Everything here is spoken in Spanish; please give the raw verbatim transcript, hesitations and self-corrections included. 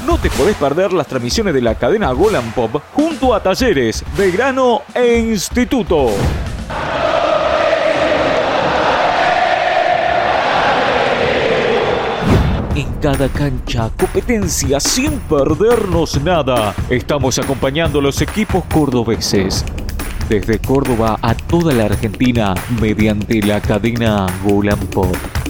No te podés perder las transmisiones de la cadena Golan Pop junto a Talleres, Belgrano e Instituto. En cada cancha, competencia sin perdernos nada. Estamos acompañando a los equipos cordobeses. Desde Córdoba a toda la Argentina, mediante la cadena Golan Pop.